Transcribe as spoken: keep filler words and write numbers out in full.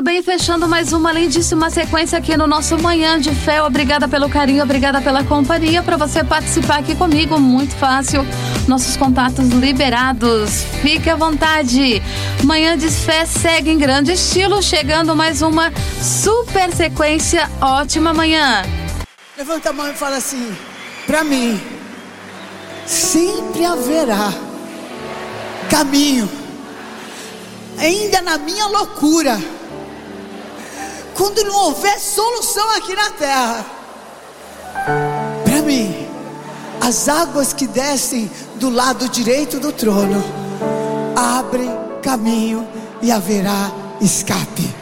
Muito bem, fechando mais uma lindíssima sequência aqui no nosso Manhã de Fé. Obrigada pelo carinho, obrigada pela companhia. Para você participar aqui comigo, muito fácil. Nossos contatos liberados. Fique à vontade. Manhã de Fé segue em grande estilo, chegando mais uma super sequência. Ótima manhã. Levanta a mão e fala assim: para mim, sempre haverá caminho, ainda na minha loucura, quando não houver solução aqui na terra. Para mim, as águas que descem do lado direito do trono abrem caminho e haverá escape.